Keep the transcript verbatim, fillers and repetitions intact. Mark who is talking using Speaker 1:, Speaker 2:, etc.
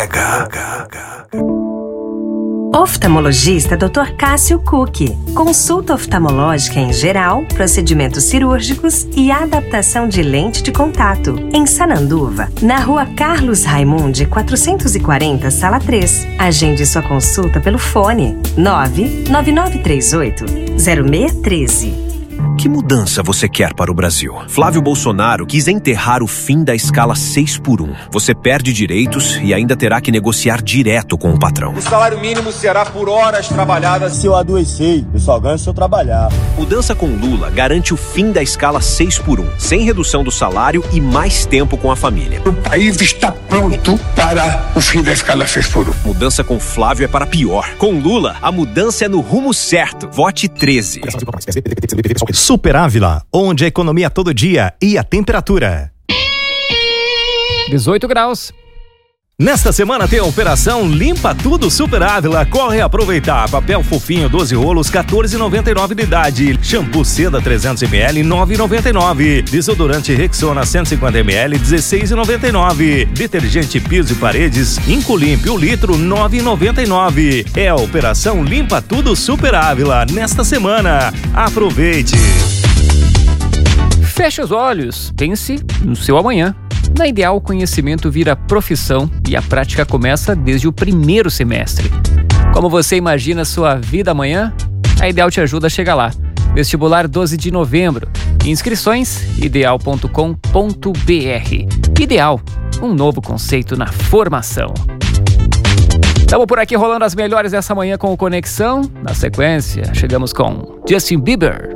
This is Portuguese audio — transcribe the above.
Speaker 1: Mega.
Speaker 2: Oftalmologista doutor Cássio Cucchi. Consulta oftalmológica em geral, procedimentos cirúrgicos e adaptação de lente de contato. Em Sananduva, na rua Carlos Raimundi, quatrocentos e quarenta, sala três. Agende sua consulta pelo fone nove nove nove três oito zero seis um três.
Speaker 3: Que mudança você quer para o Brasil? Flávio Bolsonaro quis enterrar o fim da escala seis por um. Você perde direitos e ainda terá que negociar direto com o patrão.
Speaker 4: O salário mínimo será por horas trabalhadas.
Speaker 5: Se eu adoecer, eu só ganho se eu trabalhar.
Speaker 3: Mudança com Lula garante o fim da escala seis por um, sem redução do salário e mais tempo com a família.
Speaker 1: O país está pronto para o fim da escala seis por um.
Speaker 3: Mudança com Flávio é para pior. Com Lula, a mudança é no rumo certo. Vote treze.
Speaker 6: Super Ávila, onde a economia todo dia e a temperatura.
Speaker 7: dezoito graus.
Speaker 6: Nesta semana tem a operação Limpa Tudo Super Ávila. Corre aproveitar. Papel fofinho doze rolos, quatorze reais e noventa e nove centavos de idade. Shampoo Seda trezentos mililitros, nove reais e noventa e nove centavos. Desodorante Rexona cento e cinquenta mililitros, dezesseis reais e noventa e nove centavos. Detergente piso e paredes Incolimp, o litro, nove reais e noventa e nove centavos. É a operação Limpa Tudo Super Ávila nesta semana. Aproveite.
Speaker 7: Feche os olhos, pense no seu amanhã. Na Ideal, o conhecimento vira profissão e a prática começa desde o primeiro semestre. Como você imagina sua vida amanhã? A Ideal te ajuda a chegar lá. Vestibular doze de novembro. Inscrições ideal ponto com ponto br. Ideal, um novo conceito na formação. Estamos por aqui rolando as melhores dessa manhã com o Conexão. Na sequência, chegamos com Justin Bieber.